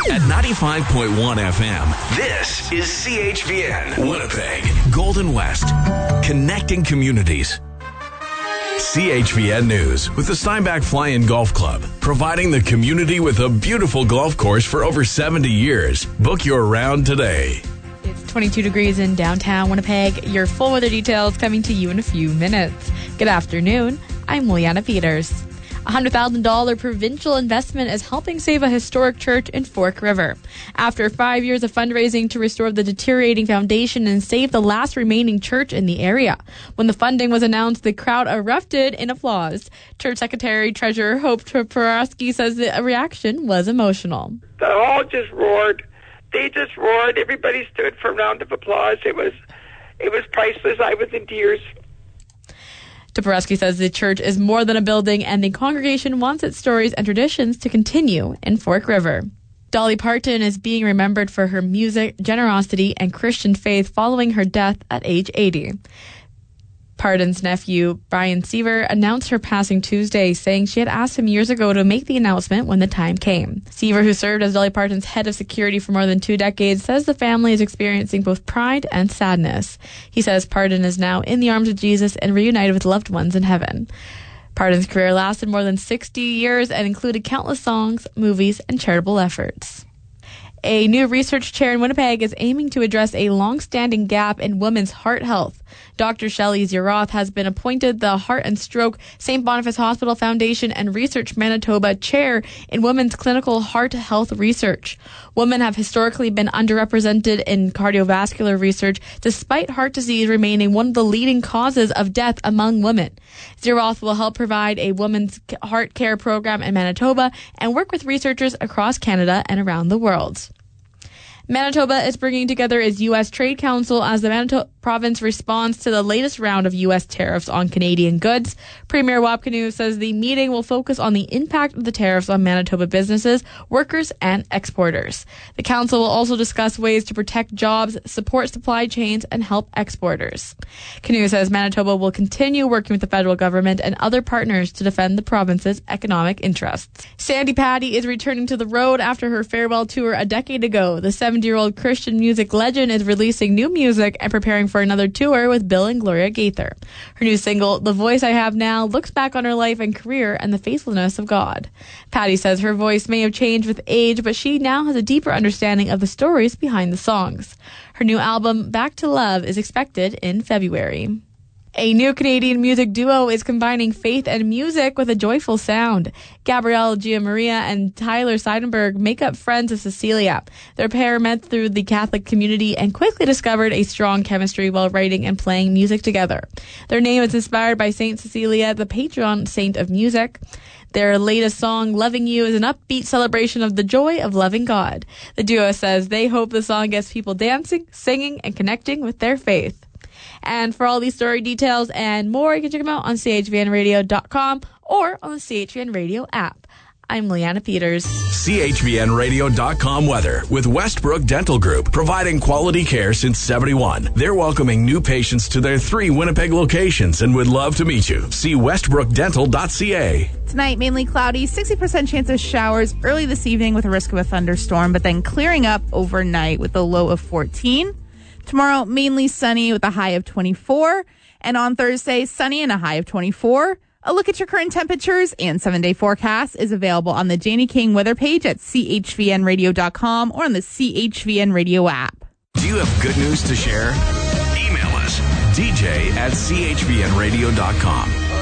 At 95.1 FM, this is CHVN, Winnipeg, Golden West, connecting communities. CHVN News with the Steinbach Fly-In Golf Club, providing the community with a beautiful golf course for over 70 years. Book your round today. It's 22 degrees in downtown Winnipeg. Your full weather details coming to you in a few minutes. Good afternoon. I'm Leanna Peters. A $100,000 provincial investment is helping save a historic church in Fork River. After 5 years of fundraising to restore the deteriorating foundation and save the last remaining church in the area. When the funding was announced, the crowd erupted in applause. Church Secretary Treasurer Hope Toporowski says the reaction was emotional. The hall just roared. They just roared. Everybody stood for a round of applause. It was priceless. I was in tears. Toporowski says the church is more than a building and the congregation wants its stories and traditions to continue in Fork River. Dolly Parton is being remembered for her music, generosity, and Christian faith following her death at age 80. Parton's nephew, Brian Seaver, announced her passing Tuesday, saying she had asked him years ago to make the announcement when the time came. Seaver, who served as Dolly Parton's head of security for more than 2 decades, says the family is experiencing both pride and sadness. He says Parton is now in the arms of Jesus and reunited with loved ones in heaven. Parton's career lasted more than 60 years and included countless songs, movies, and charitable efforts. A new research chair in Winnipeg is aiming to address a long-standing gap in women's heart health. Dr. Shelley Zeroth has been appointed the Heart and Stroke St. Boniface Hospital Foundation and Research Manitoba Chair in Women's Clinical Heart Health Research. Women have historically been underrepresented in cardiovascular research, despite heart disease remaining one of the leading causes of death among women. Zeroth will help provide a women's heart care program in Manitoba and work with researchers across Canada and around the world. Manitoba is bringing together its U.S. Trade Council as the Manitoba province responds to the latest round of U.S. tariffs on Canadian goods. Premier Wapkanu says the meeting will focus on the impact of the tariffs on Manitoba businesses, workers, and exporters. The council will also discuss ways to protect jobs, support supply chains, and help exporters. Canoe says Manitoba will continue working with the federal government and other partners to defend the province's economic interests. Sandy Patty is returning to the road after her farewell tour a decade ago. The 70-year-old Christian music legend is releasing new music and preparing for another tour with Bill and Gloria Gaither. Her new single, The Voice I Have Now, looks back on her life and career and the faithfulness of God. Patty says her voice may have changed with age, but she now has a deeper understanding of the stories behind the songs. Her new album, Back to Love, is expected in February. A new Canadian music duo is combining faith and music with a joyful sound. Gabrielle Giamaria and Tyler Seidenberg make up Friends of Cecilia. Their pair met through the Catholic community and quickly discovered a strong chemistry while writing and playing music together. Their name is inspired by Saint Cecilia, the patron saint of music. Their latest song, Loving You, is an upbeat celebration of the joy of loving God. The duo says they hope the song gets people dancing, singing, and connecting with their faith. And for all these story details and more, you can check them out on chvnradio.com or on the CHVN Radio app. I'm Leanna Peters. CHVNradio.com weather with Westbrook Dental Group, providing quality care since 71. They're welcoming new patients to their 3 Winnipeg locations and would love to meet you. See westbrookdental.ca. Tonight, mainly cloudy, 60% chance of showers early this evening with a risk of a thunderstorm, but then clearing up overnight with a low of 14. Tomorrow, mainly sunny with a high of 24. And on Thursday, sunny and a high of 24. A look at your current temperatures and 7-day forecast is available on the Janie King weather page at chvnradio.com or on the CHVN Radio app. Do you have good news to share? Email us, dj@chvnradio.com.